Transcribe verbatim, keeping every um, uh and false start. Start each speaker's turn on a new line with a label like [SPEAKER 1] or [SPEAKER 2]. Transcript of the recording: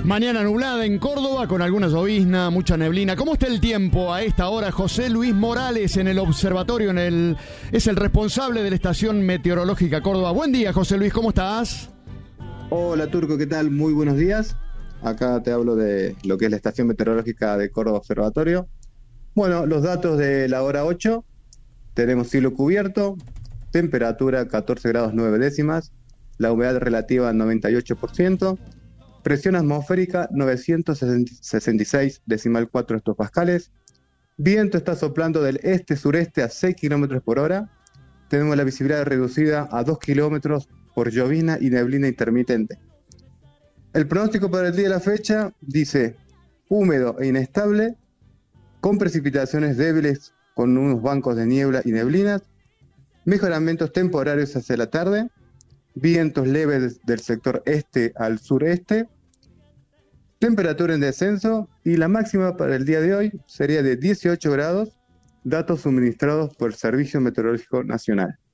[SPEAKER 1] Mañana nublada en Córdoba con alguna llovizna, mucha neblina. ¿Cómo está el tiempo a esta hora? José Luis Morales en el observatorio, en el es el responsable de la estación meteorológica Córdoba. Buen día, José Luis, ¿cómo estás?
[SPEAKER 2] Hola Turco, ¿qué tal? Muy buenos días. Acá te hablo de lo que es la estación meteorológica de Córdoba Observatorio. Bueno, los datos de la hora ocho. Tenemos cielo cubierto, temperatura catorce grados nueve décimas, la humedad relativa noventa y ocho por ciento, presión atmosférica novecientos sesenta y seis decimal cuatro hectopascales, viento está soplando del este-sureste a seis kilómetros por hora, tenemos la visibilidad reducida a dos kilómetros por llovizna y neblina intermitente. El pronóstico para el día de la fecha dice húmedo e inestable, con precipitaciones débiles con unos bancos de niebla y neblinas, mejoramientos temporarios hacia la tarde, vientos leves del sector este al sureste, temperatura en descenso y la máxima para el día de hoy sería de dieciocho grados, datos suministrados por el Servicio Meteorológico Nacional.